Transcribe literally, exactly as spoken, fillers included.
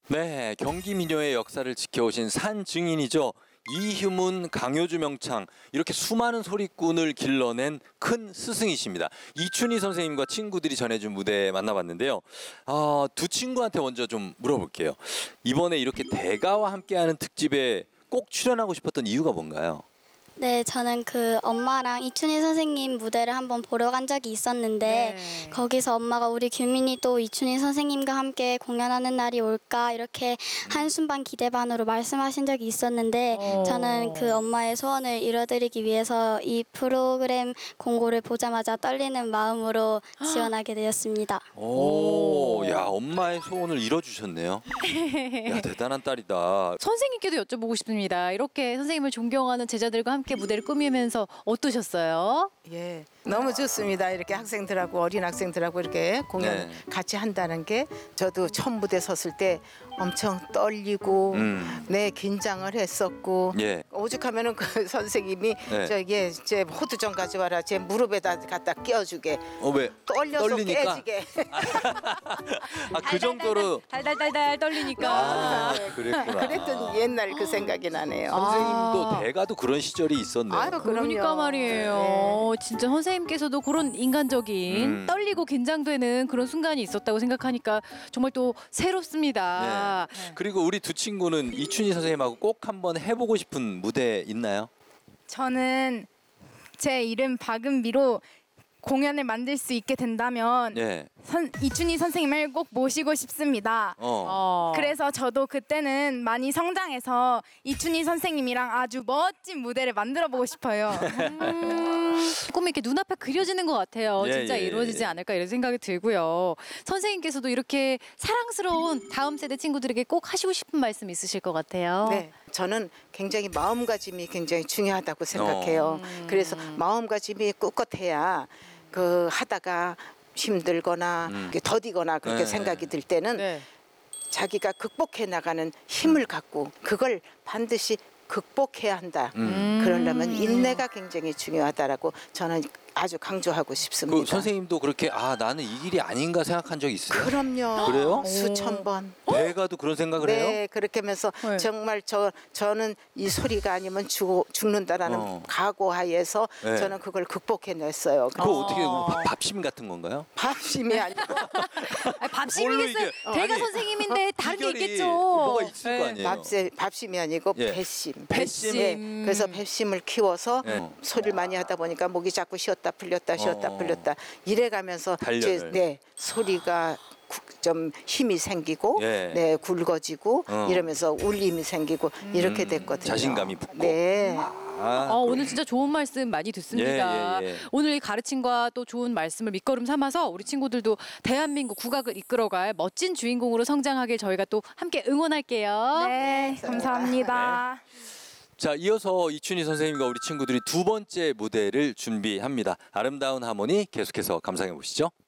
네, 경기 민요의 역사를 지켜오신 산 증인이죠. 이휴문 강효주 명창, 이렇게 수많은 소리꾼을 길러낸 큰 스승이십니다. 이춘희 선생님과 친구들이 전해준 무대 만나봤는데요. 아, 두 친구한테 먼저 좀 물어볼게요. 이번에 이렇게 대가와 함께하는 특집에 꼭 출연하고 싶었던 이유가 뭔가요? 네, 저는 그 엄마랑 이춘희 선생님 무대를 한번 보러 간 적이 있었는데 네. 거기서 엄마가 우리 규민이 또 이춘희 선생님과 함께 공연하는 날이 올까 이렇게 한순반 기대반으로 말씀하신 적이 있었는데 어. 저는 그 엄마의 소원을 이뤄드리기 위해서 이 프로그램 공고를 보자마자 떨리는 마음으로 지원하게 되었습니다. 오, 야, 엄마의 소원을 이뤄주셨네요. 야, 대단한 딸이다. 선생님께도 여쭤보고 싶습니다. 이렇게 선생님을 존경하는 제자들과 함께 무대를 꾸미면서 어떠셨어요? 예, 너무 좋습니다. 이렇게 학생들하고 어린 학생들하고 이렇게 공연 네. 같이 한다는 게 저도 처음 무대 섰을 때 엄청 떨리고 음. 네 긴장을 했었고 예. 오죽하면은 그 선생님이 네. 저기 제 호두 좀 가져와라 제 무릎에다 갖다 끼워주게 어, 왜? 떨려서 떨리니까? 깨지게 아, 그 정도로. 달달달달 떨리니까. 아, 그랬구나. 그랬던 옛날 그 생각이 나네요. 선생님도 아. 대가도 그런 시절이 있었네요. 아유, 그럼요. 그러니까 말이에요. 진짜 선생님께서도 그런 인간적인 음. 떨리고 긴장되는 그런 순간이 있었다고 생각하니까 정말 또 새롭습니다. 네. 그리고 우리 두 친구는 이춘희 선생님하고 꼭 한번 해보고 싶은 무대 있나요? 저는 제 이름 박은미로 공연을 만들 수 있게 된다면 네. 선, 이춘희 선생님을 꼭 모시고 싶습니다. 어. 어. 그래서 저도 그때는 많이 성장해서 이춘희 선생님이랑 아주 멋진 무대를 만들어 보고 싶어요. 음, 꿈이 이렇게 눈앞에 그려지는 것 같아요. 예, 진짜 예, 이루어지지 예. 않을까 이런 생각이 들고요. 선생님께서도 이렇게 사랑스러운 다음 세대 친구들에게 꼭 하시고 싶은 말씀 있으실 것 같아요. 네, 저는 굉장히 마음가짐이 굉장히 중요하다고 생각해요. 그래서 마음가짐이 꿋꿋해야 그 하다가 힘들거나 음. 이렇게 더디거나 그렇게 네. 생각이 들 때는 네. 자기가 극복해 나가는 힘을 갖고 그걸 반드시 극복해야 한다. 음. 그러려면 인내가 굉장히 중요하다라고 저는 아주 강조하고 싶습니다. 그 선생님도 그렇게 아 나는 이 길이 아닌가 생각한 적 있어요? 그럼요. 그래요? 수천 번. 대가도 그런 생각을 해요? 네, 그렇게 하면서 네. 정말 저 저는 이 소리가 아니면 죽, 죽는다라는 어. 각오하에서 네. 저는 그걸 극복해냈어요. 그거 어떻게 뭐 밥- 밥심 같은 건가요? 밥심이 아니고 아니, 뭘로 밥심이겠어요. 이게- 대가 아니, 선생님인데 다른 게 비결이 있겠죠. 뭐가 있을 네. 거 아니에요? 밥심, 밥심이 아니고 예. 배심. 배심. 네, 그래서 배심을 키워서 네. 소리를 많이 하다 보니까 목이 자꾸 쉬었다 풀렸다 쉬었다 어. 풀렸다 이래가면서 단련을. 제, 네, 소리가 구- 좀 힘이 생기고 예. 네, 굵어지고 어. 이러면서 울림이 생기고 이렇게 됐거든요. 자신감이 붙고. 네. 아, 어, 오늘 진짜 좋은 말씀 많이 듣습니다. 예, 예, 예. 오늘 이 가르침과 또 좋은 말씀을 밑거름 삼아서 우리 친구들도 대한민국 국악을 이끌어갈 멋진 주인공으로 성장하길 저희가 또 함께 응원할게요. 네, 감사합니다. 자, 이어서 이춘희 선생님과 우리 친구들이 두 번째 무대를 준비합니다. 아름다운 하모니 계속해서 감상해 보시죠.